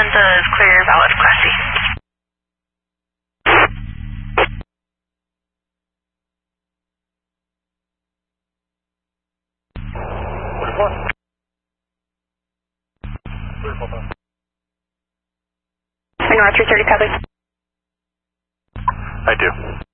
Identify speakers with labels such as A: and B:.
A: Influenza is clear, valid Class C. North 330 copy.
B: I do.